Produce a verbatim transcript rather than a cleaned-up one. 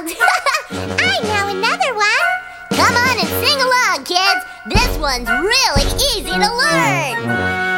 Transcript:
world! I know another one! Come on and sing along, kids! This one's really easy to learn!